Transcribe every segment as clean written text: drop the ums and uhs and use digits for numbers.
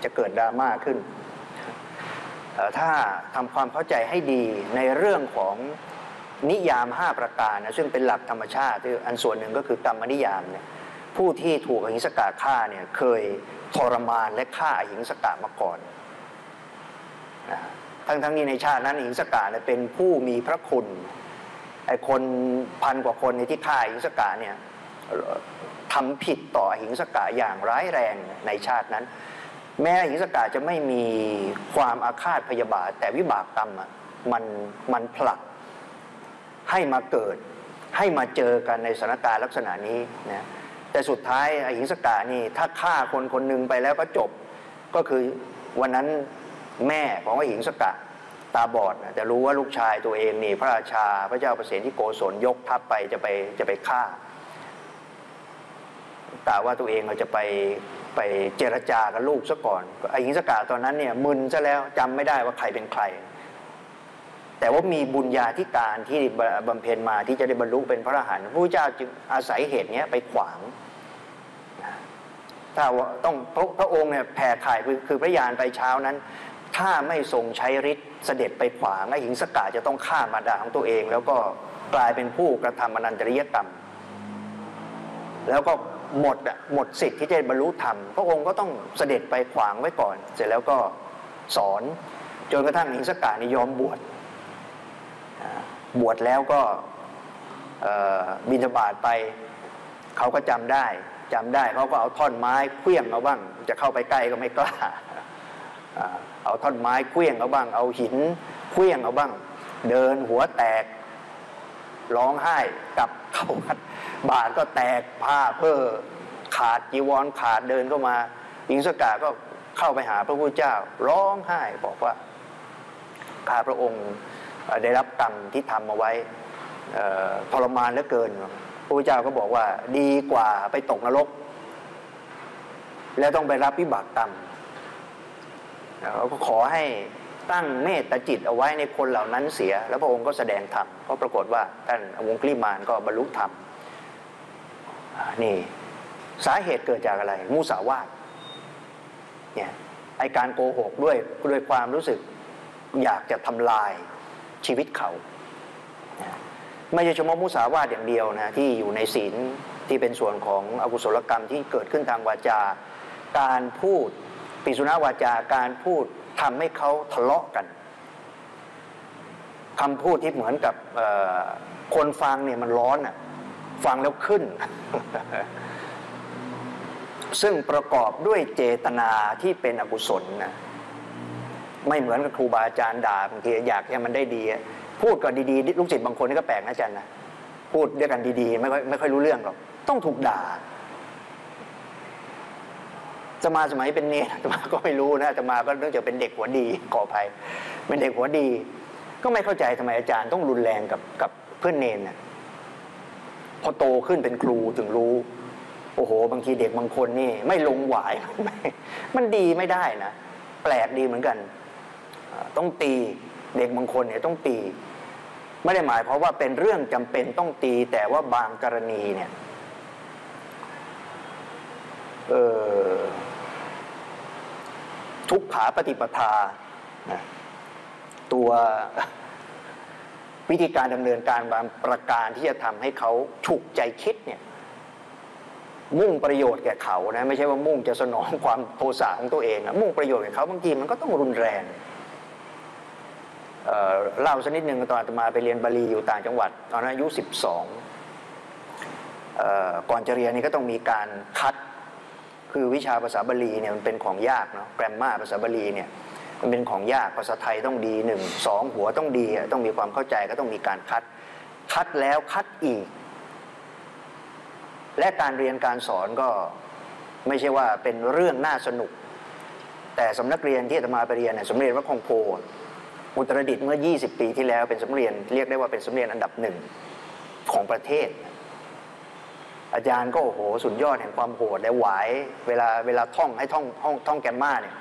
จะเกิดดราม่าขึ้นถ้าทำความเข้าใจให้ดีในเรื่องของนิยาม5ประการนะซึ่งเป็นหลักธรรมชาติอันส่วนหนึ่งก็คือกรรมนิยามเนี่ยผู้ที่ถูกอหิงสกะฆ่าเนี่ยเคยทรมานและฆ่าอหิงสกะมาก่อนทั้งนี้ในชาตินั้นอหิงสกะเนี่ยเป็นผู้มีพระคุณไอ้คนพันกว่าคนในที่ฆ่าอหิงสกะเนี่ยทำผิดต่ออหิงสกะอย่างร้ายแรงในชาตินั้นแม้อหิงสกะจะไม่มีความอาฆาตพยาบาทแต่วิบากกรรมมันผลักให้มาเกิดให้มาเจอกันในสถานการณ์ลักษณะนี้นะแต่สุดท้ายอหิงสกะนี่ถ้าฆ่าคนคนหนึ่งไปแล้วก็จบก็คือวันนั้นแม่ของอหิงสกะตาบอดจะรู้ว่าลูกชายตัวเองนี่พระราชาพระเจ้าประเสนที่โกศลยกทัพไปจะไปฆ่าแต่ว่าตัวเองเราจะไปเจรจากับลูกซะก่อนอหิงสกะตอนนั้นเนี่ยมึนซะแล้วจำไม่ได้ว่าใครเป็นใครแต่ว่ามีบุญญาธิการที่บำเพ็ญมาที่จะได้บรรลุเป็นพระอรหันต์พระพุทธเจ้าจึงอาศัยเหตุนี้ไปขวางถ้าว่าต้องพระองค์เนี่ยแผ่ข่ายคือพระยานไปเช้านั้นถ้าไม่ทรงใช้ฤทธิ์เสด็จไปขวางอหิงสกะจะต้องฆ่ามารดาของตัวเองแล้วก็กลายเป็นผู้กระทำอนันตริยกรรมแล้วก็หมดสิทธิ์ที่จะบรรลุธรรมพระองค์ก็ต้องเสด็จไปขวางไว้ก่อนเสร็จแล้วก็สอนจนกระทั่งอหิงสกะนี่ยอมบวชแล้วก็บิณฑบาตไปเขาก็จำได้เขาก็เอาท่อนไม้เคลื่องเอาบ้างจะเข้าไปใกล้ก็ไม่กล้าเอาท่อนไม้เคลื่องเอาบ้างเอาหินเคลื่องเอาบ้างเดินหัวแตกร้องไห้กลับเข้าวัดบาทก็แตกผ้าเพ้อขาดจีวรขาดเดินเข้ามาอหิงสกะก็เข้าไปหาพระพุทธเจ้าร้องไห้บอกว่าข้าพระองค์ได้รับกรรมที่ทำมาไว้ทรมานเหลือเกินพระพุทธเจ้าก็บอกว่าดีกว่าไปตกนรกแล้วต้องไปรับวิบากกรรมเขาก็ขอให้ตั้งเมตตาจิตเอาไว้ในคนเหล่านั้นเสียแล้วพระองค์ก็แสดงธรรมก็ปรากฏว่าท่านอวงคุลิมานก็บรรลุธรรมนี่สาเหตุเกิดจากอะไรมุสาวาทเนี่ยไอการโกหกด้วยความรู้สึกอยากจะทำลายชีวิตเขาไม่ใช่เฉพาะมุสาวาทอย่างเดียวนะที่อยู่ในศีลที่เป็นส่วนของอกุศลกรรมที่เกิดขึ้นทางวาจาการพูดปิสุนวาจาการพูดทำให้เขาทะเลาะกันคำพูดที่เหมือนกับคนฟังเนี่ยมันร้อนอ่ะฟังแล้วขึ้น ซึ่งประกอบด้วยเจตนาที่เป็นอกุศลนะไม่เหมือนกับครูบาอาจารย์ด่าบางทีอยากให้มันได้ดีพูดก็ดีๆลูกศิษย์บางคนนี่ก็แปลกนะอาจารย์นะพูดด้วยกันดีๆไม่ค่อยรู้เรื่องหรอกต้องถูกด่าจะมาสมัยเป็นเนรจะมาก็ไม่รู้นะจะมาก็เนื่องจากเป็นเด็กหัวดีขออภัยเป็นเด็กหัวดีก็ไม่เข้าใจทำไมอาจารย์ต้องรุนแรงกับเพื่อนเนรน่ะพอโตขึ้นเป็นครูถึงรู้โอ้โหบางทีเด็กบางคนนี่ไม่ลงหวายมันดีไม่ได้นะแปลกดีเหมือนกันต้องตีเด็กบางคนเนี่ยต้องตีไม่ได้หมายเพราะว่าเป็นเรื่องจำเป็นต้องตีแต่ว่าบางกรณีเนี่ยทุกขาปฏิปทาตัววิธีการดำเนินการบางประการที่จะทำให้เขาฉุกใจคิดเนี่ยมุ่งประโยชน์แก่เขานะไม่ใช่ว่ามุ่งจะสนองความโทสะของตัวเองนะมุ่งประโยชน์แก่เขาบางทีมันก็ต้องรุนแรงเล่าสักนิดหนึ่งตอนอาตมาไปเรียนบาลีอยู่ต่างจังหวัดตอนนั้นอายุ12ก่อนจะเรียนนี่ก็ต้องมีการคัดคือวิชาภาษาบาลีเนี่ยมันเป็นของยากเนาะแกรมมาภาษาบาลีเนี่ยมันเป็นของยากภาษาไทยต้องดี1 2หัวต้องดีต้องมีความเข้าใจก็ต้องมีการคัดแล้วคัดอีกและการเรียนการสอนก็ไม่ใช่ว่าเป็นเรื่องน่าสนุกแต่สำนักเรียนที่อาตมาไปเรียนเนี่ยสำนักเรียนวัดคลองโพอุตรดิตถ์เมื่อ20 ปีที่แล้วเป็นสำนักเรียนเรียกได้ว่าเป็นสำนักเรียนอันดับ1ของประเทศอาจารย์ก็โอ้โหสุดยอดแห่งความโหดและหวายเวลาท่องให้ท่องแกมมาเนี่ย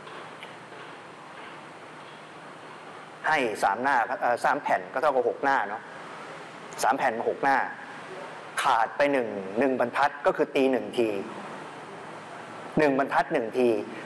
ให้3 หน้า3 แผ่นก็เท่ากับ6 หน้าเนาะ3 แผ่น6 หน้าขาดไป1 บรรทัดก็คือตี1 ที1 บรรทัด1 ที